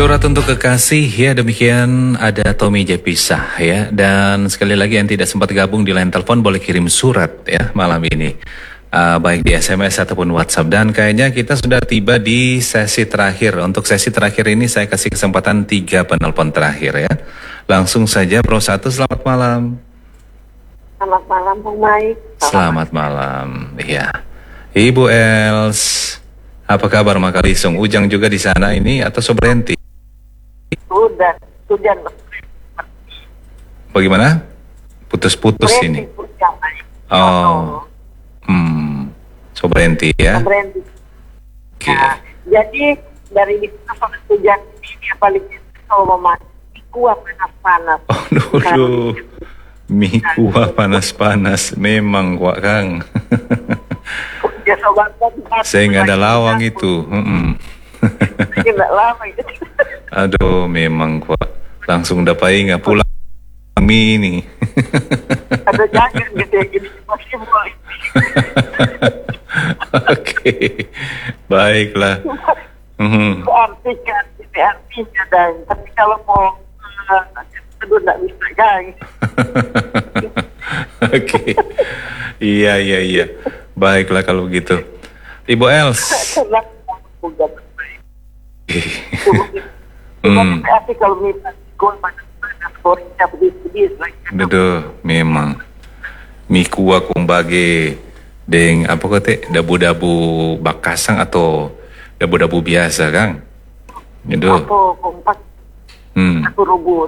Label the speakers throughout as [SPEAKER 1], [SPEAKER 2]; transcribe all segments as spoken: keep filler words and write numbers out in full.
[SPEAKER 1] Surat untuk kekasih, ya demikian ada Tommy J. Pisah ya. Dan sekali lagi yang tidak sempat gabung di line telepon boleh kirim surat ya malam ini. Uh, baik di S M S ataupun WhatsApp. Dan kayaknya kita sudah tiba di sesi terakhir. Untuk sesi terakhir ini saya kasih kesempatan tiga penelpon terakhir ya. Langsung saja Pro satu, selamat malam.
[SPEAKER 2] Selamat malam Bung Mike.
[SPEAKER 1] Selamat, selamat malam. Iya. Ibu Els, apa kabar Makalisung? Ujang juga di sana ini atau Sobrenti?
[SPEAKER 2] Sudah, sudah.
[SPEAKER 1] Bagaimana? Putus-putus ini.
[SPEAKER 2] Ujang,
[SPEAKER 1] oh, hmm, Sobrenti ya.
[SPEAKER 2] Sobrenti.
[SPEAKER 1] Oke. Okay.
[SPEAKER 2] Nah, jadi dari sampai Ujang ini paling kalau memakai kuah panas-panas.
[SPEAKER 1] Oh, dulu. Mie kuah panas-panas, memang kuah Kang.
[SPEAKER 2] Ya, sobat,
[SPEAKER 1] saya nggak ada lawang itu.
[SPEAKER 2] Nggak lama itu.
[SPEAKER 1] Aduh, memang kuah. Langsung dapat nggak pulang mie ini.
[SPEAKER 2] Ada jangan gitu ya, gini masih boleh.
[SPEAKER 1] Oke, baiklah.
[SPEAKER 2] Berarti kan, ini artinya dan tapi kalau mau aduh nggak bisa guys.
[SPEAKER 1] Oke, iya iya iya. Baiklah kalau begitu. Ibu Els.
[SPEAKER 2] Hmm. Tapi kalau misalnya
[SPEAKER 1] Duh, memang mie kuah kumbage deng apa kate dabu-dabu bakasang atau dabu-dabu biasa Kang. Duh.
[SPEAKER 2] Aku kompak.
[SPEAKER 1] Hmm.
[SPEAKER 2] Aku rubut.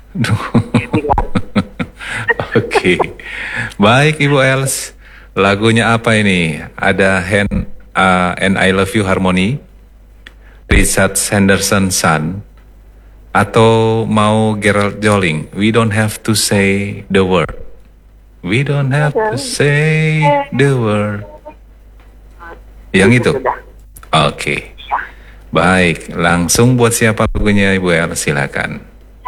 [SPEAKER 1] Oke. Baik Ibu Els. Lagunya apa ini? Ada Hand uh, and I Love You Harmony, Richard Sanderson Son, atau mau Gerald Joling, We Don't Have to Say the Word. We don't have to say the word. Yang itu? Oke. Okay. Baik, langsung buat siapa lagunya Ibu Els, silakan.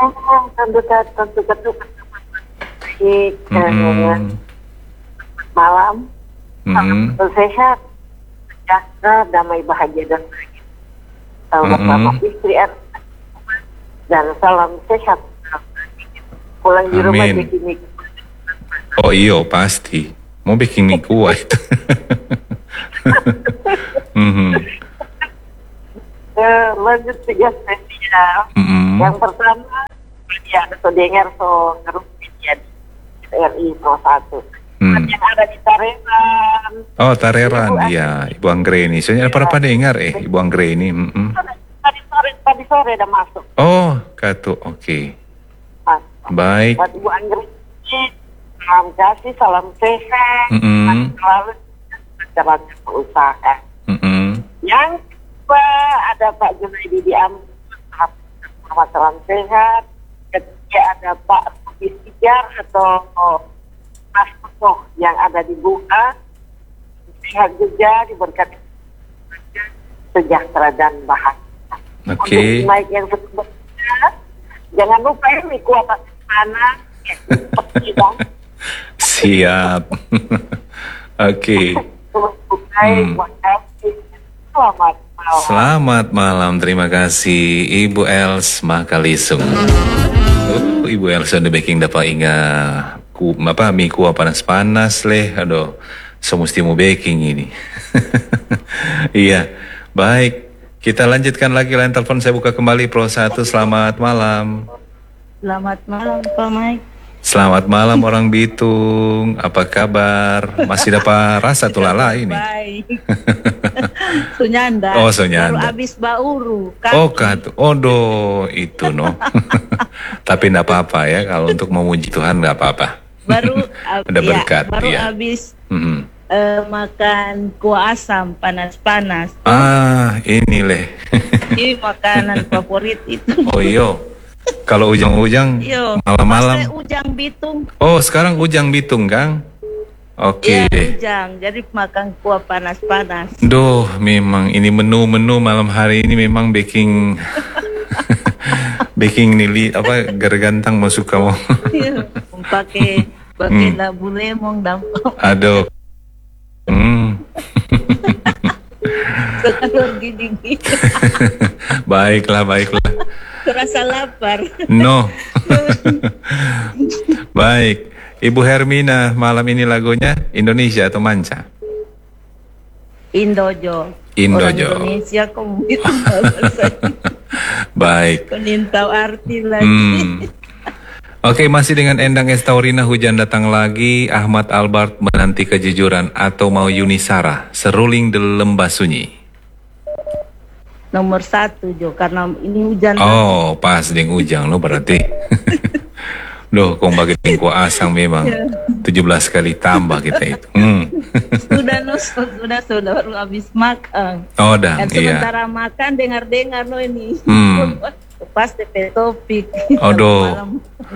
[SPEAKER 2] Mm-hmm. Malam, mm-hmm. sehat, sejahtera, damai, bahagia dan bahagia. Salam bersama mm-hmm. istri dan salam sehat. Pulang di rumah bikin mie.
[SPEAKER 1] Oh iyo pasti, mau bikin mie kuah itu. mm-hmm.
[SPEAKER 2] uh, lanjut tiga spesial. Mm-hmm. Yang pertama, ya so dengar so ngerupin ya di R I Pro satu. Hmm. Yang ada di Tareran.
[SPEAKER 1] Oh Tareran, iya Ibu Anggreni. Soalnya apa apa dengar eh Ibu Anggreni. Mm-mm.
[SPEAKER 2] Tadi sore, tadi sore udah masuk.
[SPEAKER 1] Oh, katu, oke. Okay. Baik.
[SPEAKER 2] Buat Ibu Anggreni, salam kasih, salam sehat, mm-hmm. selalu jalan usaha. Mm-hmm. Yang kedua ada Pak Junaidi di Ambon, salam sehat. Ketiga ada Pak Sijar atau Mas Tokoh yang ada di Bunga, sehat juga, diberkati sejahtera dan bahagia.
[SPEAKER 1] Oke. Okay.
[SPEAKER 2] Untuk naik yang sebelumnya, jangan lupa ini kuah panas.
[SPEAKER 1] Siap. Oke.
[SPEAKER 2] Hmm. Selamat malam.
[SPEAKER 1] Selamat malam, terima kasih Ibu Els Makalisung. Oh, Ibu Els udah baking dapat ingat ku apa mie kuah panas-panas leh. Aduh, semesti mau baking ini. Iya, baik. Kita lanjutkan lagi line telepon, saya buka kembali Pro satu, selamat malam.
[SPEAKER 3] Selamat malam Pak Mike.
[SPEAKER 1] Selamat malam orang Bitung, apa kabar? Masih dapat rasa tulala ini?
[SPEAKER 3] Baik. Sunyanda.
[SPEAKER 1] Oh Sunyanda.
[SPEAKER 3] Baru habis bauru.
[SPEAKER 1] Kaki. Oh kat, odo itu no. Tapi enggak apa-apa ya, kalau untuk memuji Tuhan enggak apa-apa.
[SPEAKER 3] Baru
[SPEAKER 1] udah berkat
[SPEAKER 3] ya, baru
[SPEAKER 1] ya.
[SPEAKER 3] habis
[SPEAKER 1] mm-hmm.
[SPEAKER 3] uh, makan kuah asam panas-panas.
[SPEAKER 1] Ah ini leh.
[SPEAKER 3] Ini makanan favorit itu.
[SPEAKER 1] Oh iyo. Kalau ujang-ujang malam-malam.
[SPEAKER 3] Ujang Bitung.
[SPEAKER 1] Oh sekarang ujang Bitung Kang. Oke.
[SPEAKER 3] Okay. Ya, ujang. Jadi makan kuah panas-panas.
[SPEAKER 1] Duh, memang ini menu-menu malam hari ini memang baking baking nili apa gergantang masuk kamu.
[SPEAKER 3] Pakai pakai labu lemon dan.
[SPEAKER 1] Aduh. Hmm.
[SPEAKER 3] Sekarang gini-gini.
[SPEAKER 1] Baiklah, baiklah.
[SPEAKER 3] Terasa lapar.
[SPEAKER 1] No. Baik. Ibu Hermina, malam ini lagunya Indonesia atau manca?
[SPEAKER 3] Indojo.
[SPEAKER 1] Indojo.
[SPEAKER 3] Orang Indonesia kok gitu bahasanya.
[SPEAKER 1] Baik.
[SPEAKER 3] Penin tahu arti lagi.
[SPEAKER 1] Hmm. Oke, masih dengan Endang Estaurina, hujan datang lagi. Ahmad Albert, menanti kejujuran, atau mau Yuni Sarah, seruling di lembah sunyi.
[SPEAKER 3] Nomor satu Jo, karena ini hujan.
[SPEAKER 1] Oh, pas ding ujang lo berarti. Duh, kong bagi tingku asang memang. tujuh belas kali tambah kita itu. Hmm.
[SPEAKER 3] Sudah no, sudah sudah baru habis makan.
[SPEAKER 1] Oh, dah,
[SPEAKER 3] Dan
[SPEAKER 1] iya.
[SPEAKER 3] sementara makan dengar-dengar no ini.
[SPEAKER 1] Hmm.
[SPEAKER 3] Pas T P topik.
[SPEAKER 1] Aduh.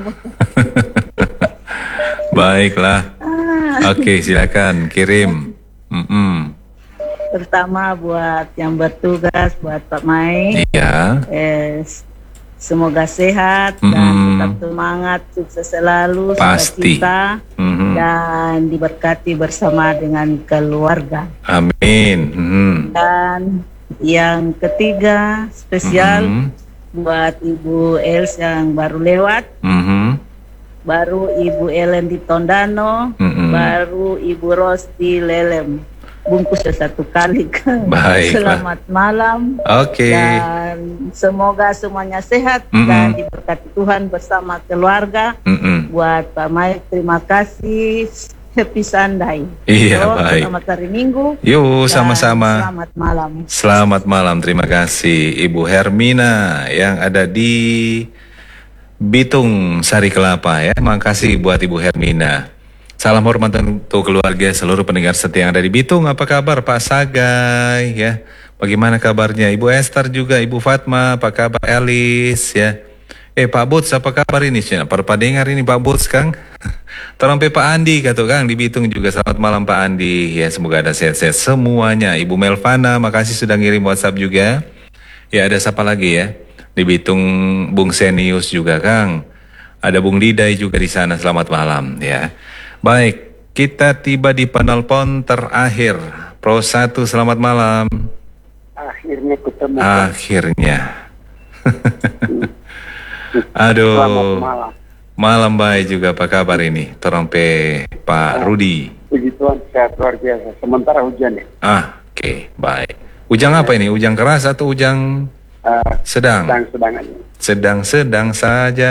[SPEAKER 1] Baiklah.
[SPEAKER 3] Ah.
[SPEAKER 1] Oke, silakan kirim. Mm-mm.
[SPEAKER 3] Pertama buat yang bertugas, buat Pak Mai.
[SPEAKER 1] Iya.
[SPEAKER 3] Eh, semoga sehat
[SPEAKER 1] Mm-mm.
[SPEAKER 3] dan tetap semangat, sukses selalu,
[SPEAKER 1] Pasti.
[SPEAKER 3] sukacita,
[SPEAKER 1] Mhm.
[SPEAKER 3] dan diberkati bersama dengan keluarga.
[SPEAKER 1] Amin. Mhm.
[SPEAKER 3] Dan yang ketiga spesial
[SPEAKER 1] Mhm.
[SPEAKER 3] buat Ibu Els yang baru lewat,
[SPEAKER 1] Mhm.
[SPEAKER 3] baru Ibu Ellen di Tondano,
[SPEAKER 1] Mhm.
[SPEAKER 3] baru Ibu Rosti Lelem. Bungkus satu kali kan.
[SPEAKER 1] Baiklah.
[SPEAKER 3] Selamat malam.
[SPEAKER 1] Oke.
[SPEAKER 3] Dan semoga semuanya sehat
[SPEAKER 1] Mm-mm.
[SPEAKER 3] dan diberkati Tuhan bersama keluarga.
[SPEAKER 1] Mm-mm.
[SPEAKER 3] Buat Pak Mike, terima kasih. Happy Sunday.
[SPEAKER 1] Iya,
[SPEAKER 3] So,
[SPEAKER 1] baik.
[SPEAKER 3] Selamat hari Minggu.
[SPEAKER 1] Yuk,
[SPEAKER 3] dan
[SPEAKER 1] sama-sama.
[SPEAKER 3] Selamat malam.
[SPEAKER 1] Selamat malam, terima kasih Ibu Hermina yang ada di Bitung Sari Kelapa ya. Makasih buat Ibu Hermina. Salam hormat untuk keluarga seluruh pendengar setia yang ada di Bitung. Apa kabar Pak Sagai ya? Bagaimana kabarnya Ibu Esther juga, Ibu Fatma, apa kabar Elis ya? Eh Pak Buts, apa kabar ini? Para pendengar ini Pak Buts Kang. Tolong Pak Andi kata Kang di Bitung juga. Selamat malam Pak Andi ya, semoga ada sehat-sehat semuanya. Ibu Melvana, makasih sudah ngirim WhatsApp juga. Ya, ada siapa lagi ya? Di Bitung Bung Senius juga Kang. Ada Bung Didai juga di sana. Selamat malam ya. Baik, kita tiba di penelpon terakhir. Pro satu, selamat malam.
[SPEAKER 2] Akhirnya ketemu.
[SPEAKER 1] Akhirnya. Aduh.
[SPEAKER 2] Selamat malam.
[SPEAKER 1] Malam baik juga, apa kabar ini? Terompe Pak Rudi.
[SPEAKER 2] Puji Tuhan, sehat luar biasa. Sementara hujan ya.
[SPEAKER 1] Ah, oke, okay, baik. Ujang apa ini? Ujang keras atau ujang
[SPEAKER 2] Uh,
[SPEAKER 1] sedang?
[SPEAKER 2] sedang-sedang aja.
[SPEAKER 1] Sedang-sedang saja.